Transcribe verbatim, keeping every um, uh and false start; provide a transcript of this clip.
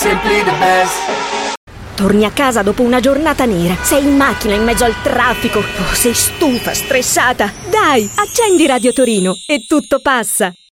simply the best. Torni a casa dopo una giornata nera, sei in macchina in mezzo al traffico, oh, sei stufa, stressata. Dai, accendi Radio Torino e tutto passa.